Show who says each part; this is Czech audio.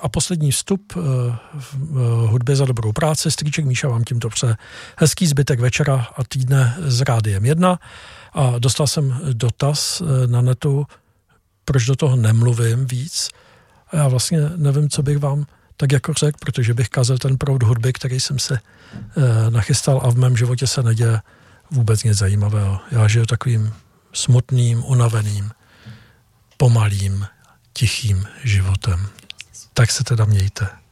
Speaker 1: a poslední vstup v hudbě za dobrou práci. Strýček Míša vám tímto přeje hezký zbytek večera a týdne s Rádiem 1. A dostal jsem dotaz na netu, proč do toho nemluvím víc. A já vlastně nevím, co bych vám tak jako řekl, protože bych kazil ten proud hudby, který jsem se nachystal a v mém životě se neděje vůbec nic zajímavého. Já žiju takovým smutným, unaveným, pomalým, tichým životem. Tak se teda mějte.